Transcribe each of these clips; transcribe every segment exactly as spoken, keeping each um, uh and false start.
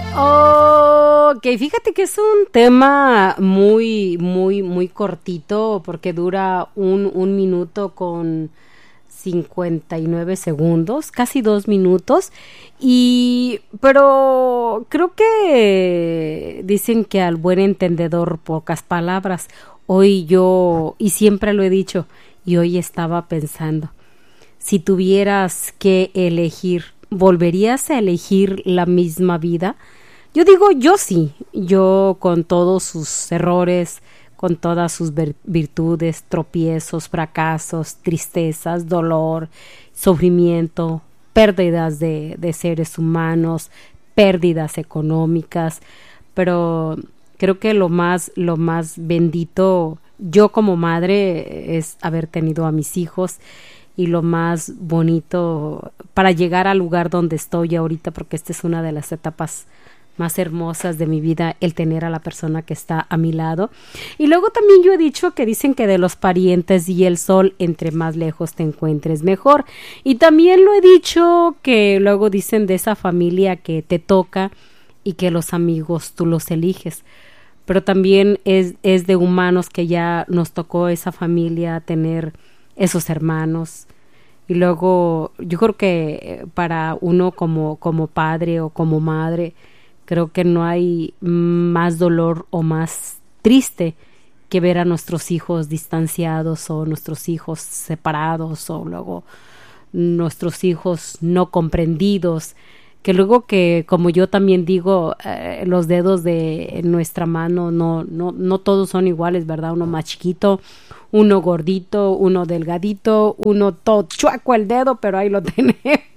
Ok, fíjate que es un tema muy, muy, muy cortito porque dura un, un minuto con cincuenta y nueve segundos, casi dos minutos, y pero creo que dicen que al buen entendedor pocas palabras. Hoy yo, y siempre lo he dicho, y hoy estaba pensando, si tuvieras que elegir, ¿volverías a elegir la misma vida? Yo digo, yo sí, yo con todos sus errores, con todas sus virtudes, tropiezos, fracasos, tristezas, dolor, sufrimiento, pérdidas de, de seres humanos, pérdidas económicas, pero creo que lo más, lo más bendito, yo como madre, es haber tenido a mis hijos, y lo más bonito para llegar al lugar donde estoy ahorita, porque esta es una de las etapas más hermosas de mi vida, el tener a la persona que está a mi lado. Y luego también yo he dicho que dicen que de los parientes y el sol, entre más lejos te encuentres mejor. Y también lo he dicho que luego dicen de esa familia que te toca y que los amigos tú los eliges. Pero también es, es de humanos que ya nos tocó esa familia tener esos hermanos. Y luego yo creo que para uno como, como padre o como madre, creo que no hay más dolor o más triste que ver a nuestros hijos distanciados o nuestros hijos separados o luego nuestros hijos no comprendidos, que luego que, como yo también digo, eh, los dedos de nuestra mano no, no, no todos son iguales, ¿verdad? Uno más chiquito, uno gordito, uno delgadito, uno todo chueco el dedo, pero ahí lo tenemos.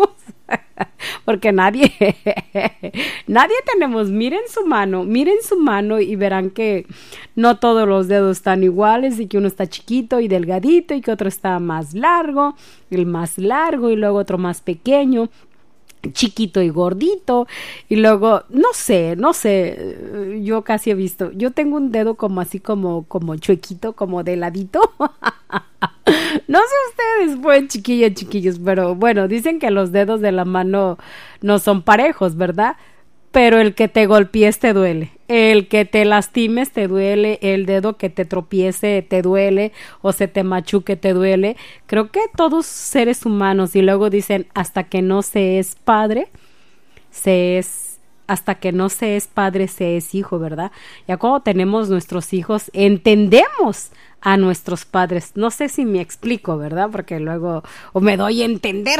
Porque nadie, nadie tenemos, miren su mano, miren su mano y verán que no todos los dedos están iguales y que uno está chiquito y delgadito y que otro está más largo, el más largo y luego otro más pequeño, chiquito y gordito, y luego no sé, no sé, yo casi he visto, yo tengo un dedo como así como, como chuequito, como de ladito. No sé ustedes, pues, chiquillas, chiquillos, pero bueno, dicen que los dedos de la mano no son parejos, ¿verdad? Pero el que te golpees te duele, el que te lastimes te duele, el dedo que te tropiece te duele o se te machuque te duele. Creo que todos seres humanos, y luego dicen hasta que no se es padre, se es, hasta que no se es padre se es hijo, ¿verdad? Ya cuando tenemos nuestros hijos entendemos a nuestros padres. No sé si me explico, ¿verdad? Porque luego o me doy a entender.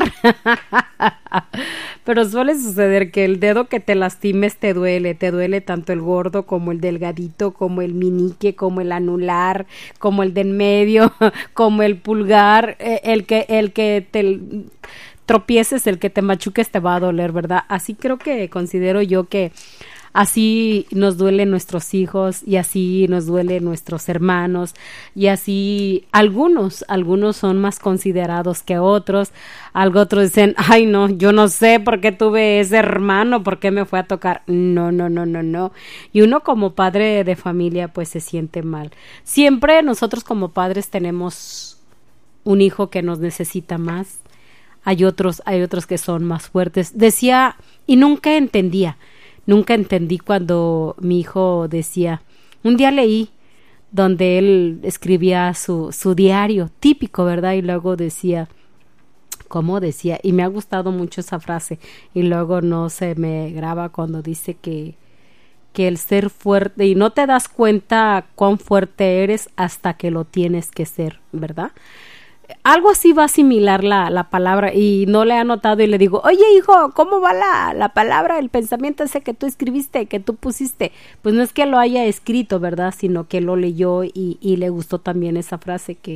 Pero suele suceder que el dedo que te lastimes te duele, te duele tanto el gordo como el delgadito, como el minique, como el anular, como el de en medio, como el pulgar, el que el que te tropieces, el que te machuques te va a doler, ¿verdad? Así creo que considero yo que así nos duelen nuestros hijos y así nos duelen nuestros hermanos y así algunos, algunos son más considerados que otros, algo otros dicen, ay no, yo no sé por qué tuve ese hermano, por qué me fue a tocar, no, no, no, no, no, y uno como padre de familia pues se siente mal. Siempre nosotros como padres tenemos un hijo que nos necesita más, hay otros, hay otros que son más fuertes, decía, y nunca entendía, Nunca entendí cuando mi hijo decía, un día leí donde él escribía su, su diario típico, ¿verdad? Y luego decía, ¿cómo decía? Y me ha gustado mucho esa frase y luego no se me graba cuando dice que, que el ser fuerte, y no te das cuenta cuán fuerte eres hasta que lo tienes que ser, ¿verdad? Algo así va a asimilar la, la palabra y no le he anotado y le digo, oye hijo, ¿cómo va la, la palabra, el pensamiento ese que tú escribiste, que tú pusiste? Pues no es que lo haya escrito, ¿verdad? Sino que lo leyó y, y le gustó también esa frase que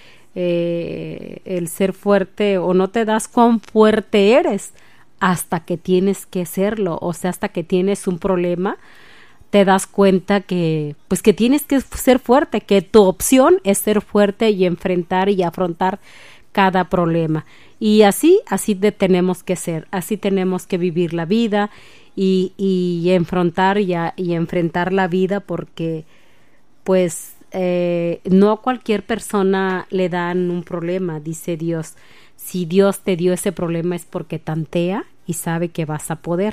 eh, el ser fuerte o no te das cuán fuerte eres hasta que tienes que serlo, o sea, hasta que tienes un problema te das cuenta que pues que tienes que ser fuerte, que tu opción es ser fuerte y enfrentar y afrontar cada problema. Y así, así de tenemos que ser, así tenemos que vivir la vida y, y enfrentar y, a, y enfrentar la vida porque pues eh, no a cualquier persona le dan un problema, dice Dios. Si Dios te dio ese problema es porque tantea y sabe que vas a poder.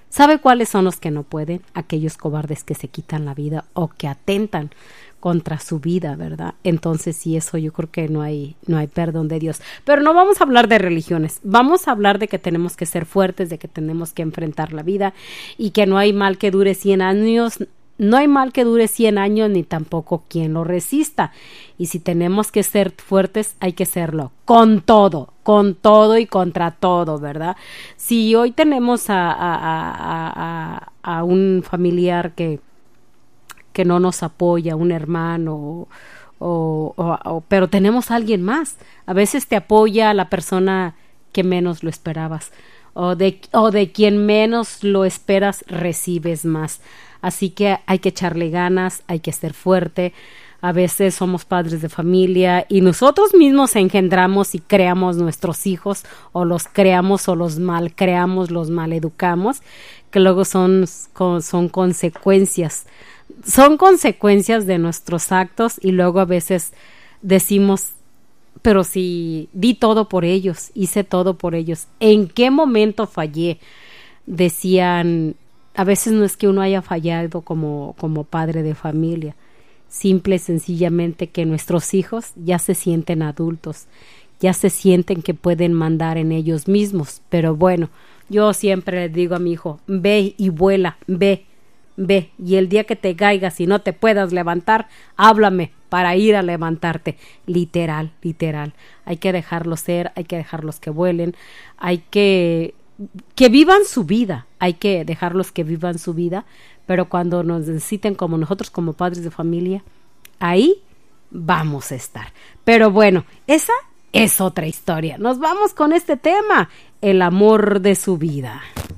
¿Sabe cuáles son los que no pueden? Aquellos cobardes que se quitan la vida o que atentan contra su vida, ¿verdad? Entonces sí, eso yo creo que no hay, no hay perdón de Dios. Pero no vamos a hablar de religiones, vamos a hablar de que tenemos que ser fuertes, de que tenemos que enfrentar la vida y que no hay mal que dure cien años, no hay mal que dure cien años ni tampoco quien lo resista. Y si tenemos que ser fuertes, hay que serlo con todo, con todo y contra todo, ¿verdad? Si hoy tenemos a, a, a, a, a un familiar que que no nos apoya, un hermano, o, o, o, pero tenemos a alguien más. A veces te apoya la persona que menos lo esperabas, o de, o de quien menos lo esperas recibes más. Así que hay que echarle ganas, hay que ser fuerte. A veces somos padres de familia y nosotros mismos engendramos y creamos nuestros hijos, o los creamos o los mal creamos, los mal educamos, que luego son, son consecuencias son consecuencias de nuestros actos, y luego a veces decimos, pero si di todo por ellos, hice todo por ellos, ¿en qué momento fallé? Decían, a veces no es que uno haya fallado como, como padre de familia, simple y sencillamente que nuestros hijos ya se sienten adultos, ya se sienten que pueden mandar en ellos mismos. Pero bueno, yo siempre les digo a mi hijo, ve y vuela, ve, ve, y el día que te caigas y no te puedas levantar, háblame para ir a levantarte. Literal, literal. Hay que dejarlos ser, hay que dejarlos que vuelen, hay que que vivan su vida, hay que dejarlos que vivan su vida, pero cuando nos necesiten como nosotros como padres de familia, ahí vamos a estar. Pero bueno, esa es otra historia. Nos vamos con este tema, el amor de su vida.